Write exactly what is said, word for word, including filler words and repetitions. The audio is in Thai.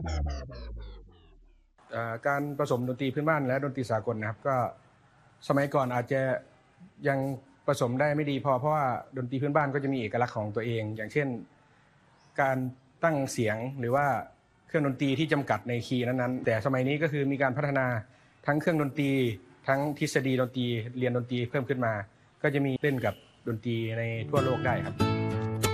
การผสมดนตรีพื้นบ้านและดนตรีสากลนะครับก็สมัยก่อนอาจจะยังผสมได้ไม่ดีพอเพราะว่าดนตรีพื้นบ้านก็จะมีเอกลักษณ์ของตัวเองอย่างเช่นการตั้งเสียงหรือว่าเครื่องดนตรีที่จำกัดในคีย์นั้นๆแต่สมัยนี้ก็คือมีการพัฒนาทั้งเครื่องดนตรีทั้งทฤษฎีดนตรีเรียนดนตรีเพิ่มขึ้นมาก็จะมีเล่นกับดนตรีในทั่วโลกได้ครับ